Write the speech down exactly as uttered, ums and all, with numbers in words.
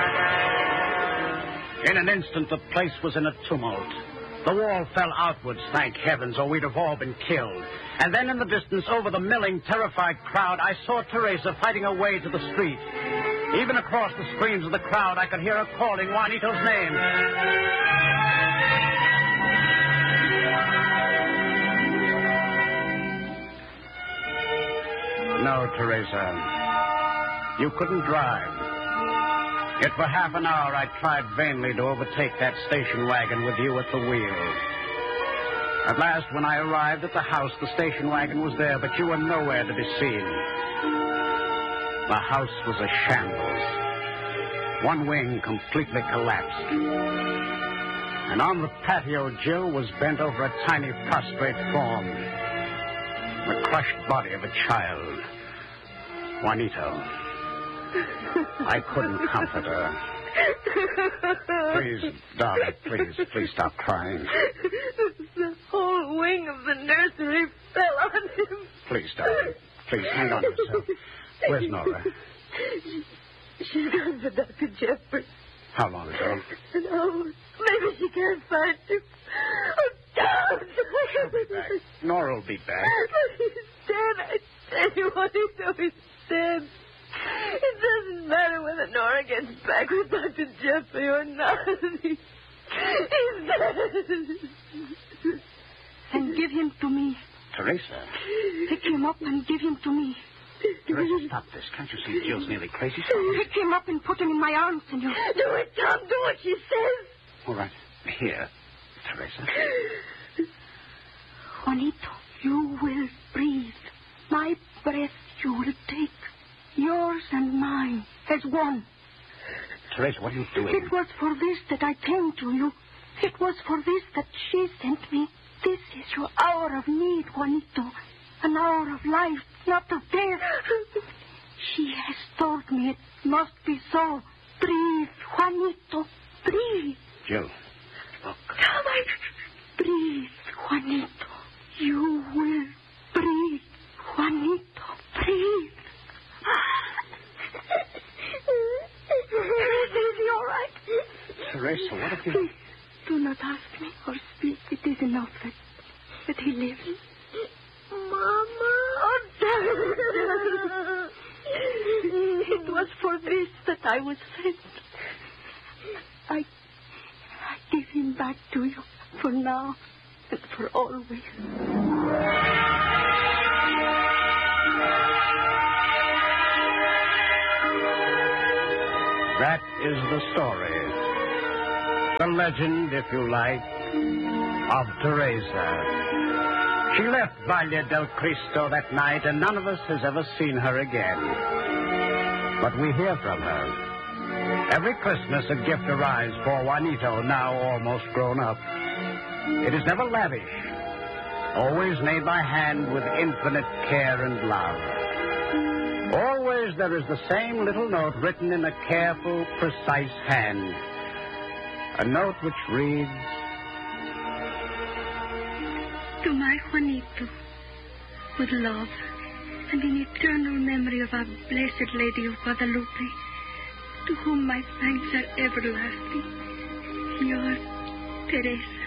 In an instant, the place was in a tumult. The wall fell outwards, thank heavens, or we'd have all been killed. And then in the distance, over the milling, terrified crowd, I saw Teresa fighting her way to the street. Even across the screams of the crowd, I could hear her calling Juanito's name. No, Teresa. You couldn't drive. Yet for half an hour I tried vainly to overtake that station wagon with you at the wheel. At last, when I arrived at the house, the station wagon was there, but you were nowhere to be seen. The house was a shambles. One wing completely collapsed. And on the patio, Jill was bent over a tiny prostrate form. The crushed body of a child. Juanito. I couldn't comfort her. Please, darling, please, please stop crying. The whole wing of the nursery fell on him. Please, darling, please, hang on to yourself. Where's Nora? She, she's gone for Doctor Jeffrey. How long ago? An hour. Maybe she can't find him. Oh, don't! She'll be back. Nora will be back. But he's dead. I tell you what, he's dead. It doesn't matter whether Nora gets back with Doctor Jeffrey or not. He, he's dead. And give him to me. Teresa. Pick him up and give him to me. Teresa, stop this. Can't you see Jill's nearly crazy? Pick him up and put him in my arms, senor. Do it, Tom. Do what she says. All right. Here, Teresa. Juanito, you will breathe. My breath you will take. Yours and mine as one. Teresa, what are you doing? It was for this that I came to you. It was for this that she sent me. This is your hour of need, Juanito. An hour of life, not of death. She has told me it must be so. Breathe, Juanito. Breathe. Jill, look. Come on. Breathe, Juanito. You will breathe, Juanito. Breathe. Is he all right? Teresa, what have you... Please, do not ask me or speak. It is enough that, that he lives. Mama. It was for this that I was sent. I, I give him back to you for now and for always. That is the story. The legend, if you like, of Teresa. She left Valle del Cristo that night, and none of us has ever seen her again. But we hear from her. Every Christmas a gift arrives for Juanito, now almost grown up. It is never lavish, always made by hand with infinite care and love. Always there is the same little note written in a careful, precise hand. A note which reads, to my Juanito, with love and in eternal memory of our Blessed Lady of Guadalupe, to whom my thanks are everlasting, yours, Teresa.